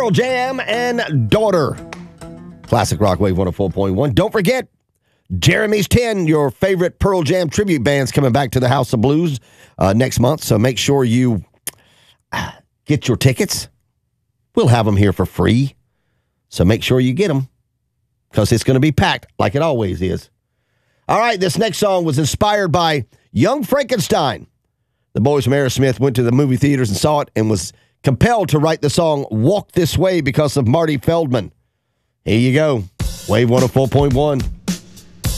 Pearl Jam and Daughter. Classic Rock Wave 104.1. Don't forget, Jeremy's 10, your favorite Pearl Jam tribute bands, coming back to the House of Blues next month. So make sure you get your tickets. We'll have them here for free. So make sure you get them because it's going to be packed like it always is. All right, this next song was inspired by Young Frankenstein. The boys from Aerosmith went to the movie theaters and saw it and was compelled to write the song Walk This Way because of Marty Feldman. Here you go. Wave 104.1.